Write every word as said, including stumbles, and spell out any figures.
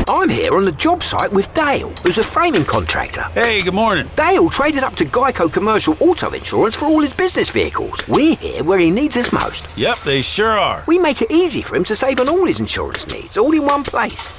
I'm here on the job site with Dale, who's a framing contractor. Hey, good morning. Dale traded up to Geico Commercial Auto Insurance for all his business vehicles. We're here where he needs us most. Yep, they sure are. We make it easy for him to save on all his insurance needs, all in one place.